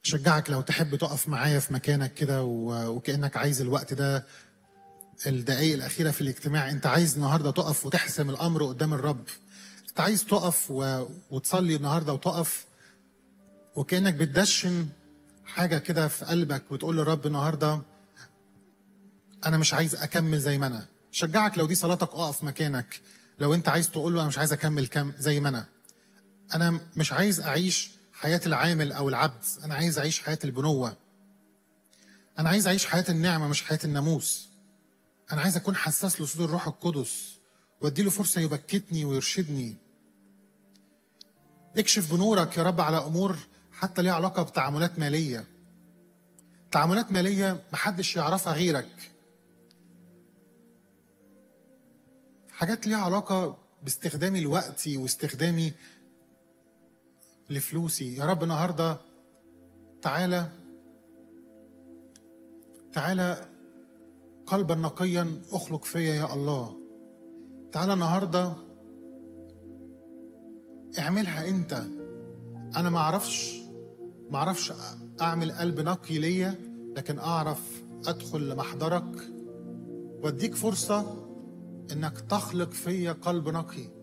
أشجعك لو تحب تقف معايا في مكانك كده وكأنك عايز الوقت ده، الدقايق الأخيرة في الاجتماع أنت عايز النهاردة تقف وتحسم الأمر قدام الرب. أنت عايز تقف وتصلي النهاردة وتقف وكأنك بتدشن حاجة كده في قلبك وتقول للرب النهاردة أنا مش عايز أكمل زي ما أنا. شجعك لو دي صلاتك أقف مكانك. لو أنت عايز تقول له أنا مش عايز أكمل زي ما أنا مش عايز أعيش حياة العامل أو العبد، أنا عايز أعيش حياة البنوة. أنا عايز أعيش حياة النعمة مش حياة الناموس. أنا عايز أكون حساس لصوت الروح القدس وأديله فرصة يبكتني ويرشدني. اكشف بنورك يا رب على أمور حتى ليها علاقة بتعاملات مالية، تعاملات مالية محدش يعرفها غيرك، حاجات ليها علاقة باستخدامي لوقتي واستخدامي لفلوسي. يا رب النهاردة تعالى قلبا نقيا اخلق فيا يا الله. تعالى النهاردة اعملها انت. انا ما اعرفش اعمل قلب نقي ليا، لكن اعرف ادخل لمحضرك واديك فرصة انك تخلق فيا قلب نقي.